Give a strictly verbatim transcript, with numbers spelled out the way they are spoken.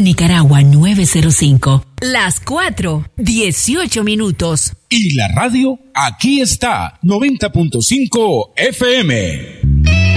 Nicaragua nueve cero cinco. Las cuatro, dieciocho minutos. Y la radio aquí está, noventa punto cinco F M.